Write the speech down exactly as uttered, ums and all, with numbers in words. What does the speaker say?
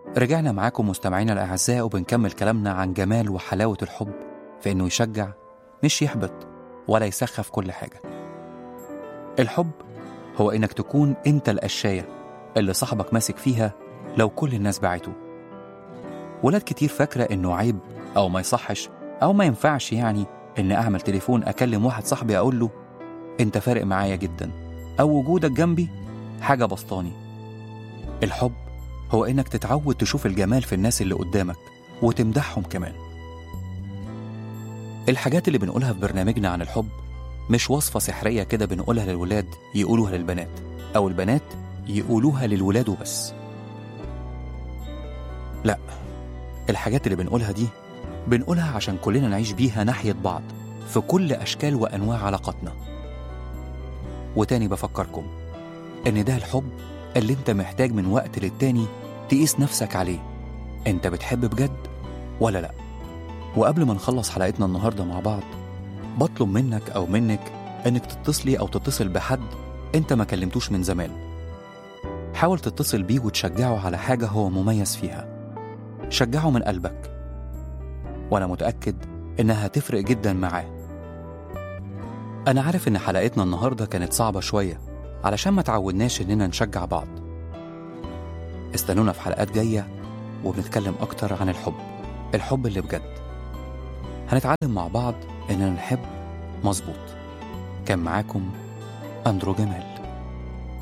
رجعنا معاكم مستمعينا الأعزاء وبنكمل كلامنا عن جمال وحلاوة الحب في إنه يشجع مش يحبط ولا يسخف كل حاجة. الحب هو إنك تكون أنت القشاية اللي صاحبك ماسك فيها لو كل الناس باعته. ولاد كتير فاكرة إنه عيب أو ما يصحش أو ما ينفعش يعني إن أعمل تليفون أكلم واحد صاحبي أقول له أنت فارق معايا جدا أو وجودك جنبي حاجة بسطاني. الحب هو إنك تتعود تشوف الجمال في الناس اللي قدامك وتمدحهم كمان. الحاجات اللي بنقولها في برنامجنا عن الحب مش وصفة سحرية كده بنقولها للولاد يقولوها للبنات أو البنات يقولوها للولاد وبس. لا، الحاجات اللي بنقولها دي بنقولها عشان كلنا نعيش بيها ناحية بعض في كل أشكال وأنواع علاقاتنا. وتاني بفكركم إن ده الحب اللي انت محتاج من وقت للتاني تقيس نفسك عليه، انت بتحب بجد ولا لا؟ وقبل ما نخلص حلقتنا النهاردة مع بعض بطلب منك أو منك انك تتصلي أو تتصل بحد انت ما كلمتوش من زمان. حاول تتصل بيه وتشجعه على حاجة هو مميز فيها، شجعه من قلبك، وأنا متأكد إنها هتفرق جدا معاه. أنا عارف إن حلقتنا النهاردة كانت صعبة شوية علشان ما تعودناش إننا نشجع بعض. استنونا في حلقات جاية وبنتكلم أكتر عن الحب، الحب اللي بجد. هنتعلم مع بعض إننا نحب مظبوط. كان معاكم أندرو جمال.